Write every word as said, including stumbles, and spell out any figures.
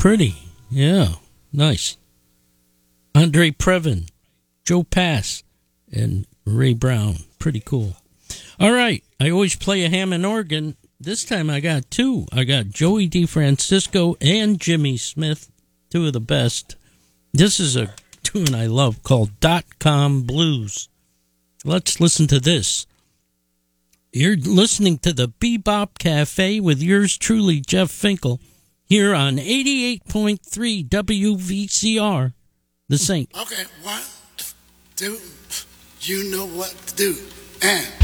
pretty. Yeah, nice. Andre Previn, Joe Pass, and Ray Brown. Pretty cool. All right, I always play a Hammond organ. This time I got two. I got Joey DeFrancisco and Jimmy Smith, two of the best. This is a tune I love called Dot Com Blues. Let's listen to this. You're listening to the Bebop Cafe with yours truly, Jeff Finkel, here on eighty-eight point three W V C R, The Saint. Okay, one, two, you know what to do. And...